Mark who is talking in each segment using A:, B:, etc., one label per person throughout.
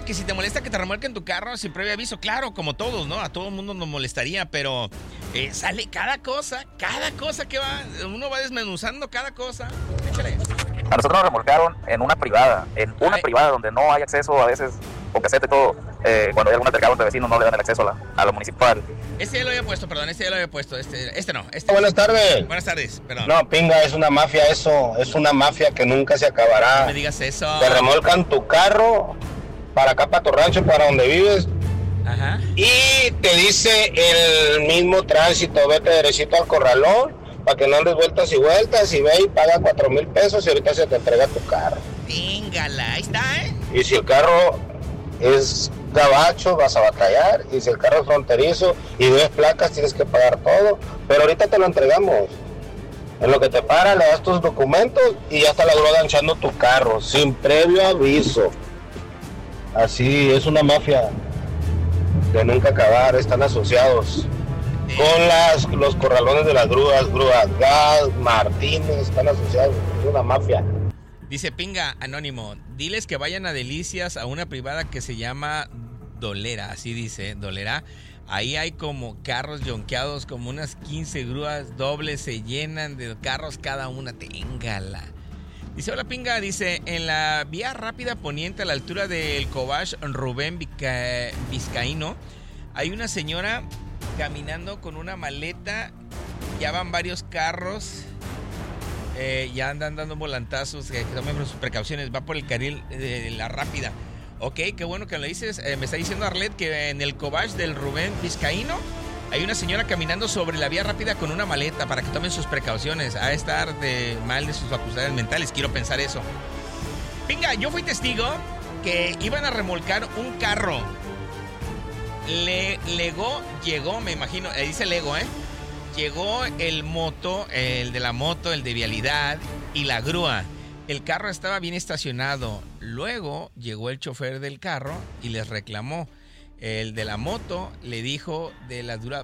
A: que si te molesta que te remolquen tu carro sin previo aviso, claro, como todos, ¿no? A todo el mundo nos molestaría, pero sale cada cosa que va, uno va desmenuzando cada cosa. Échale.
B: A nosotros nos remolcaron en una privada, privada donde no hay acceso a veces, o casete y todo. Cuando hay algún altercado entre vecinos no le dan el acceso a lo municipal.
A: Este ya lo había puesto, perdón, este no.
C: Buenas tardes.
A: Buenas tardes, perdón.
C: No, pinga, es una mafia eso, es una mafia que nunca se acabará.
A: No me digas eso.
C: Te remolcan tu carro para acá, para tu rancho, para donde vives.
A: Ajá.
C: Y te dice el mismo tránsito, vete derechito al corralón, para que no andes vueltas y vueltas, y ve y paga 4,000 pesos y ahorita se te entrega tu carro.
A: Véngala, ahí está,
C: Y si el carro es gabacho, vas a batallar, y si el carro es fronterizo y ves placas, tienes que pagar todo, pero ahorita te lo entregamos. En lo que te para, le das tus documentos y ya está la grúa ganchando tu carro, sin previo aviso. Así es una mafia de nunca acabar, están asociados con los corralones de las grúas Gas, Martínez, están asociados, es una mafia.
A: Dice Pinga Anónimo, diles que vayan a Delicias a una privada que se llama Dolera, así dice, Dolera. Ahí hay como carros yonqueados, como unas 15 grúas dobles, se llenan de carros cada una, téngala. Dice, hola Pinga, dice, en la vía rápida poniente a la altura del Cobach Rubén Vizcaíno, hay una señora caminando con una maleta, ya van varios carros, ya andan dando volantazos, que tomen sus precauciones, va por el carril de la rápida. Ok, qué bueno que lo dices. Me está diciendo Arlet que en el Cobach del Rubén Vizcaíno hay una señora caminando sobre la vía rápida con una maleta para que tomen sus precauciones. Ha de estar mal de sus facultades mentales, quiero pensar eso. Venga, yo fui testigo que iban a remolcar un carro. Llegó, me imagino, dice Lego, llegó el de la moto, el de vialidad y la grúa. El carro estaba bien estacionado. Luego llegó el chofer del carro y les reclamó. El de la moto le dijo de la grúa,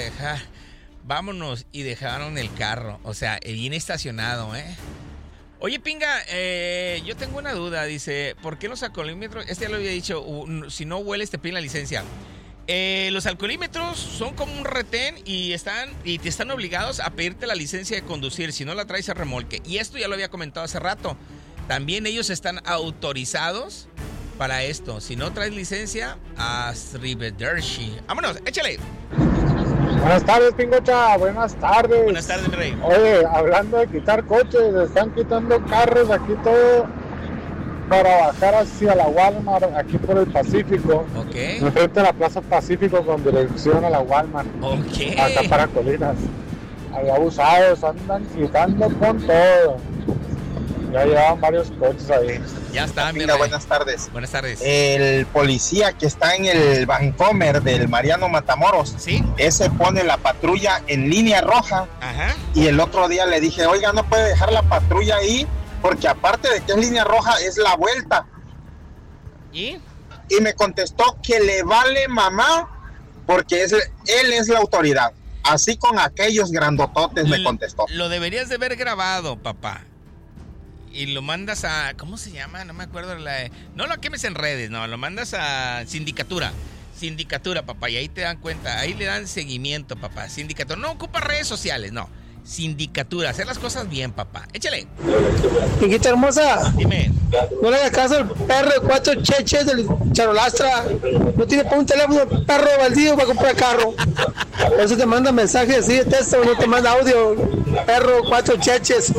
A: vámonos, y dejaron el carro. O sea, bien estacionado, Oye, Pinga, yo tengo una duda. Dice, ¿por qué los alcoholímetros? Ya lo había dicho, si no hueles te piden la licencia. Los alcoholímetros son como un retén y te están obligados a pedirte la licencia de conducir. Si no la traes a remolque. Y esto ya lo había comentado hace rato. También ellos están autorizados para esto. Si no traes licencia, arrivederci. Vámonos, échale.
D: Buenas tardes, Pingocha. Buenas tardes.
A: Buenas tardes, mi rey.
D: Oye, hablando de quitar coches, están quitando carros aquí todo para bajar hacia la Walmart, aquí por el Pacífico.
A: Ok.
D: Enfrente de la Plaza Pacífico con dirección a la Walmart.
A: Ok.
D: Acá para Colinas. Hay abusados, andan quitando con todo. Ya llevaban varios coches ahí.
A: Ya está,
C: Mira, buenas tardes.
A: Buenas tardes.
C: El policía que está en el Vancomer del Mariano Matamoros,
A: ¿sí?
C: Ese pone la patrulla en línea roja.
A: Ajá.
C: Y el otro día le dije, oiga, no puede dejar la patrulla ahí, porque aparte de que es línea roja, es la vuelta.
A: ¿Y?
C: Y me contestó que le vale mamá, porque él es la autoridad. Así con aquellos grandototes me contestó.
A: Lo deberías de haber grabado, papá. Y lo mandas a... ¿Cómo se llama? No me acuerdo. No lo quemes en redes, no. Lo mandas a Sindicatura. Sindicatura, papá. Y ahí te dan cuenta. Ahí le dan seguimiento, papá. Sindicatura. No ocupa redes sociales, no. Sindicatura. Hacer las cosas bien, papá. Échale.
E: Hijita hermosa.
A: Dime.
E: No le hagas caso al perro de 4 cheches del Charolastra. No tiene para un teléfono, perro baldío para comprar carro. Por eso te manda mensajes así de texto, no te manda audio. Perro, 4 cheches.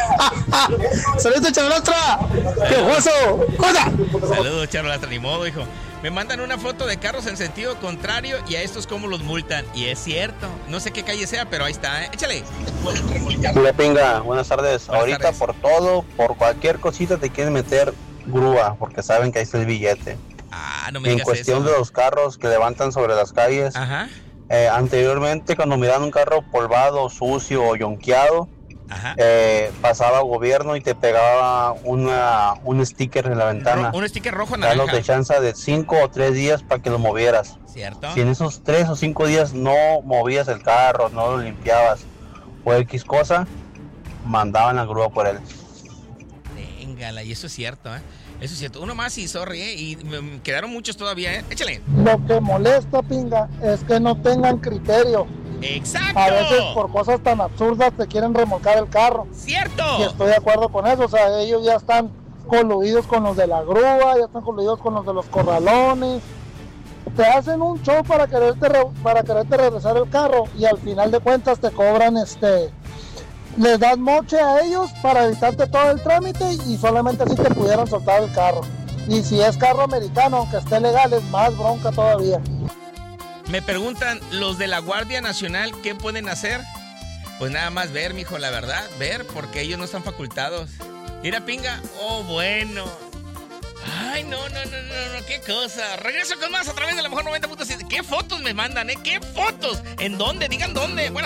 E: Saludos, Charolastra. ¡Quejoso! ¡Cosa!
A: Saludos, Charolastra. Ni modo, hijo. Me mandan una foto de carros en sentido contrario y a estos cómo los multan. Y es cierto. No sé qué calle sea, pero ahí está, Échale.
F: Hola, Pinga. Buenas tardes. Ahorita
A: tardes.
F: por todo, por cualquier cosita te quieren meter grúa, porque saben que ahí está el billete.
A: No me digas
F: en cuestión
A: eso.
F: de los carros que levantan sobre las calles.
A: Ajá.
F: Anteriormente, cuando miraban un carro polvado, sucio o yonqueado, pasaba gobierno y te pegaba un sticker en la ventana.
A: Un sticker rojo
F: Dalos
A: naranja.
F: de chance de 5 o 3 días para que lo movieras.
A: ¿Cierto?
F: Si en esos 3 o 5 días no movías el carro, no lo limpiabas o X cosa, mandaban la grúa por él.
A: Téngala, y eso es cierto, ¿eh? Eso es cierto. Uno más y sorry, ¿eh? Y quedaron muchos todavía, ¿eh? Échale.
D: Lo que molesta, Pinga, es que no tengan criterio.
A: ¡Exacto!
D: A veces por cosas tan absurdas te quieren remolcar el carro.
A: ¡Cierto!
D: Y estoy de acuerdo con eso, o sea, ellos ya están coludidos con los de la grúa, ya están coludidos con los de los corralones. Te hacen un show para quererte regresar el carro y al final de cuentas te cobran les das moche a ellos para evitarte todo el trámite y solamente así te pudieran soltar el carro. Y si es carro americano, aunque esté legal, es más bronca todavía.
A: Me preguntan, los de la Guardia Nacional, ¿qué pueden hacer? Pues nada más ver, mijo, la verdad, ver, porque ellos no están facultados. Mira, Pinga, oh, bueno. Ay, no, qué cosa. Regreso con más a través de la Mejor 90.7. ¿Qué fotos me mandan, ¿Qué fotos? ¿En dónde? Digan dónde. Bueno.